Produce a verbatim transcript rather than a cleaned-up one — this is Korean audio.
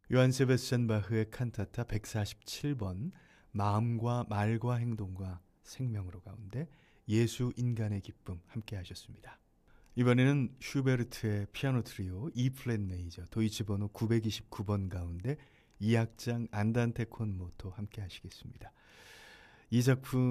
요한 세바스찬 바흐의 칸타타 백사십칠 번 마음과 말과 행동과 생명으로 가운데 예수 인간의 기쁨 함께 하셨습니다. 이번에는 슈베르트의 피아노 트리오 E 플랫 메이저 도이치 번호 구백이십구 번 가운데 이 악장 안단테 콘 모토 함께 하시겠습니다. 이 작품